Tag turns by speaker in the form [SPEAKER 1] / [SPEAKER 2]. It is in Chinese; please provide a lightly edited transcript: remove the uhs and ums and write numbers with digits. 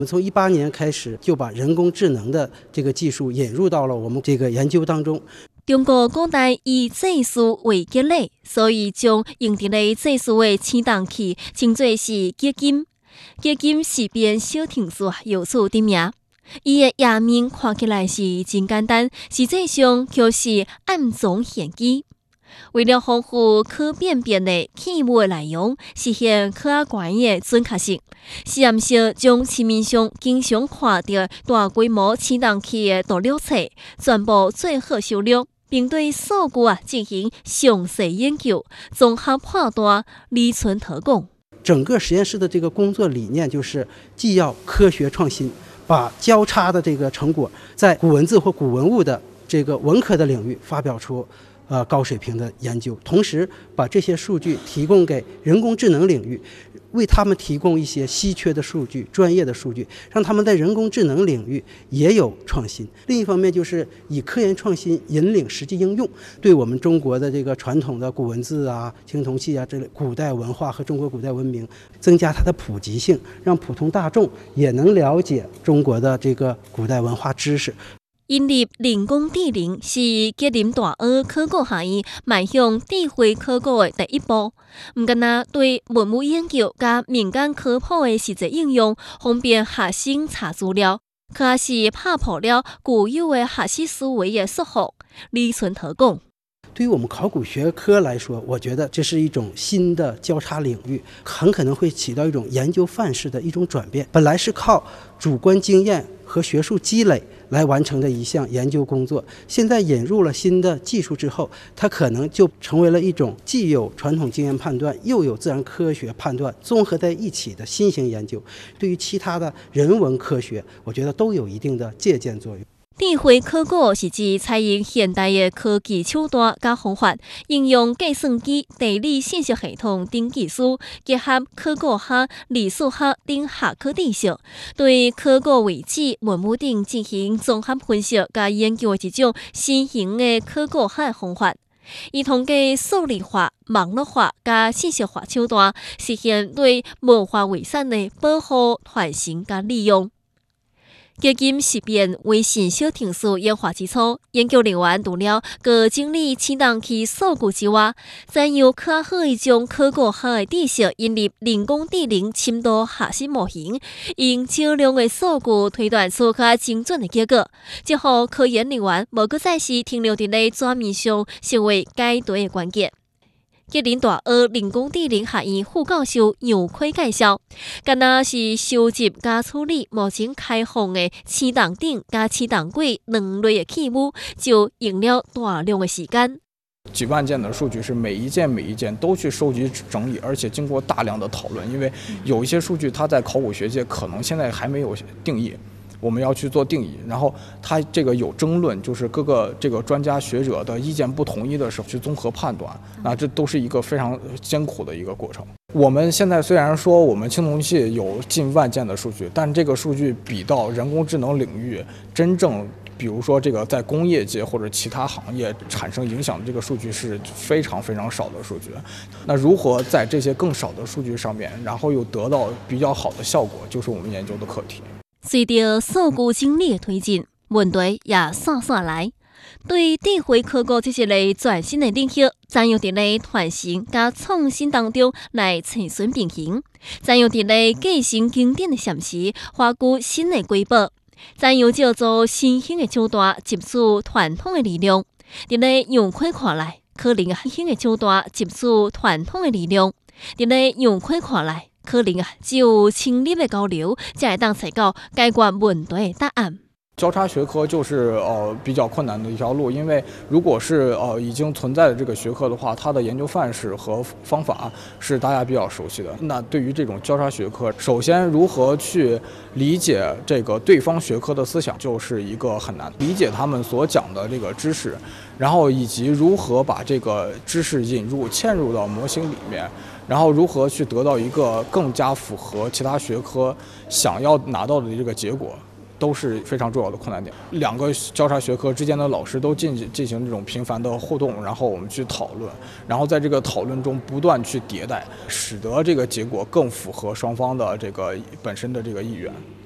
[SPEAKER 1] 我们从18年开始就把人工智能的这个技术引入到了我们这个研究当中。
[SPEAKER 2] 中国古代以祭祀为吉利，所以将用伫咧祭祀的青铜器称作是结金。结金是变小亭子由此得名。伊的页面看起来是真简单，实际上却是暗中玄机。为了丰富可辨别的器物的内容，实现客观的准确性，实验室将市面上经常看到大规模青铜器的图录册全部做好收录，并对数据进行详细研究，综合判断，理存特供。
[SPEAKER 1] 整个实验室的这个工作理念就是既要科学创新，把交叉的这个成果在古文字或古文物的这个文科的领域发表出高水平的研究，同时把这些数据提供给人工智能领域，为他们提供一些稀缺的数据、专业的数据，让他们在人工智能领域也有创新。另一方面，就是以科研创新引领实际应用，对我们中国的这个传统的古文字啊、青铜器啊这类古代文化和中国古代文明增加它的普及性，让普通大众也能了解中国的这个古代文化知识。
[SPEAKER 2] 引入人工智能是吉林大学考古学院迈向智慧考古的第一步，不仅对文物研究加民间科普的实际应用，方便学生查资料，可也是打破了固有的学习思维的束缚，理存特供。
[SPEAKER 1] 对于我们考古学科来说，我觉得这是一种新的交叉领域，很可能会起到一种研究范式的一种转变。本来是靠主观经验和学术积累来完成的一项研究工作，现在引入了新的技术之后，它可能就成为了一种既有传统经验判断，又有自然科学判断综合在一起的新型研究。对于其他的人文科学，我觉得都有一定的借鉴作用。
[SPEAKER 2] 智慧考古是指采用现代的科技手段加方法，应用计算机、地理信息系统等技术，结合考古学、历史学等学科知识，对考古遗址、文物等进行综合分析加研究的一种新型的考古学方法。伊通过数理化、网络化加信息化手段，实现对文化遗产的保护、传承加利用。结金识别微信小亭子演化之初，研究人员除了各整理青铜器数据之外，怎样较好一种考古学的知识引入人工智能深度学习模型，用少量的数据推断出较精准的结果，之后科研人员无搁再是停留伫咧纸面上，成为解题的关键。吉林大学人工智能学院副教授杨奎介绍，敢若是收集加处理目前开放的青铜鼎加青铜柜两类的器物，就用了大量的时间。
[SPEAKER 3] 几万件的数据是每一件都去收集整理，而且经过大量的讨论，因为有一些数据它在考古学界可能现在还没有定义。我们要去做定义，然后它这个有争论，就是各个这个专家学者的意见不统一的时候去综合判断，那这都是一个非常艰苦的一个过程。我们现在虽然说我们青铜器有近万件的数据，但这个数据比到人工智能领域真正，比如说这个在工业界或者其他行业产生影响的这个数据是非常非常少的数据。那如何在这些更少的数据上面，然后又得到比较好的效果，就是我们研究的课题。
[SPEAKER 2] 随着数据整理的推进，问题也唰唰来。对智慧考古这一类全新的领域，怎样伫咧传承加创新当中来呈现平衡？怎样伫咧继承经典的禅师，发掘新的瑰宝？怎样借助新兴的手段集取传统的力量？伫咧杨奎看来，可能新兴的手段集取传统的力量。伫咧杨奎看来，可能只有深入的交流，才会当找到解决问题的答案。
[SPEAKER 3] 交叉学科就是比较困难的一条路，因为如果是已经存在的这个学科的话，它的研究范式和方法是大家比较熟悉的。那对于这种交叉学科，首先如何去理解这个对方学科的思想，就是一个很难理解他们所讲的这个知识，然后以及如何把这个知识嵌入到模型里面。然后如何去得到一个更加符合其他学科想要拿到的这个结果，都是非常重要的困难点。两个交叉学科之间的老师都进行这种频繁的互动，然后我们去讨论，然后在这个讨论中不断去迭代，使得这个结果更符合双方的这个本身的这个意愿。